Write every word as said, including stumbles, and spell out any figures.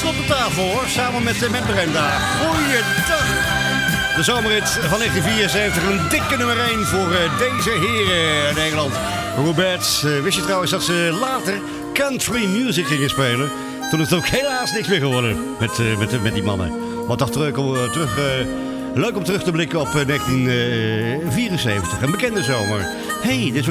gasten op de tafel hoor, samen met, met Brenda. Goeiedag! De zomerrit van negentien vierenzeventig, een dikke nummer één voor uh, deze heren in Nederland. Robert, uh, wist je trouwens dat ze later country music gingen spelen? Toen is het ook helaas niks meer geworden met, uh, met, met die mannen. Wat dacht terug, uh, terug uh, leuk om terug te blikken op uh, negentien vierenzeventig, een bekende zomer. Hé, hey, dit is ook